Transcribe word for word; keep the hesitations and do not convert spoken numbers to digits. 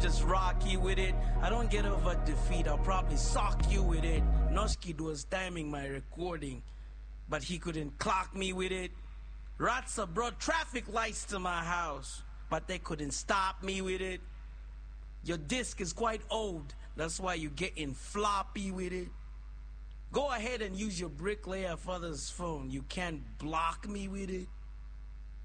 just rock you with it. I don't get over defeat, I'll probably sock you with it. Noskid was timing my recording, but he couldn't clock me with it. Ratsa brought traffic lights to my house, but they couldn't stop me with it. Your disc is quite old, that's why you're getting floppy with it. Go ahead and use your bricklayer father's phone, you can't block me with it.